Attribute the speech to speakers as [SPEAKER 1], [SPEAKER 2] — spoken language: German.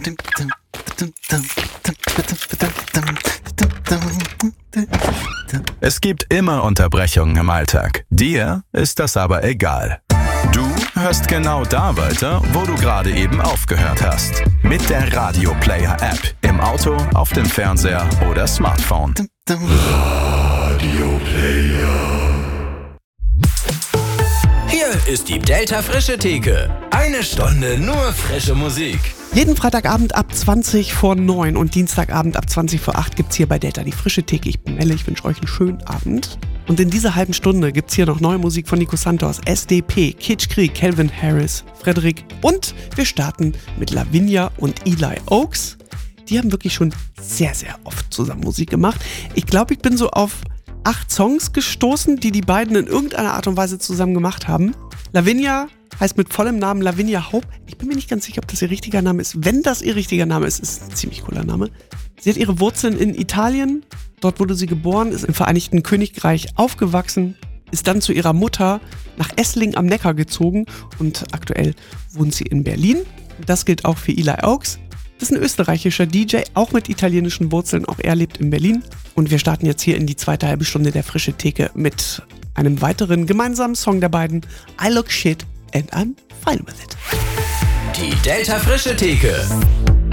[SPEAKER 1] Es gibt immer Unterbrechungen im Alltag. Dir ist das aber egal. Du hörst genau da weiter, wo du gerade eben aufgehört hast. Mit der Radio Player App. Im Auto, auf dem Fernseher oder Smartphone.
[SPEAKER 2] Radio Player.
[SPEAKER 3] Hier ist die Delta Frische Theke. 1 Stunde nur frische Musik.
[SPEAKER 4] Jeden Freitagabend ab 20 vor 9 und Dienstagabend ab 20 vor 8 gibt's hier bei Delta die Frische Theke. Ich bin Melle, ich wünsche euch einen schönen Abend. Und in dieser halben Stunde gibt's hier noch neue Musik von Nico Santos, SDP, Kitsch Krieg, Calvin Harris, Frederik und wir starten mit Lavinia und Eli Oaks. Die haben wirklich schon sehr, sehr oft zusammen Musik gemacht. Ich glaube, ich bin so auf 8 Songs gestoßen, die beiden in irgendeiner Art und Weise zusammen gemacht haben. Lavinia heißt mit vollem Namen Lavinia Hope. Ich bin mir nicht ganz sicher, ob das ihr richtiger Name ist. Wenn das ihr richtiger Name ist, ist es ein ziemlich cooler Name. Sie hat ihre Wurzeln in Italien. Dort wurde sie geboren, ist im Vereinigten Königreich aufgewachsen, ist dann zu ihrer Mutter nach Esslingen am Neckar gezogen und aktuell wohnt sie in Berlin. Das gilt auch für Eli Oaks. Das ist ein österreichischer DJ, auch mit italienischen Wurzeln. Auch er lebt in Berlin. Und wir starten jetzt hier in die zweite halbe Stunde der Frische Theke mit einem weiteren gemeinsamen Song der beiden, I Look Shit and I'm Fine With It.
[SPEAKER 3] Die Delta Frische Theke.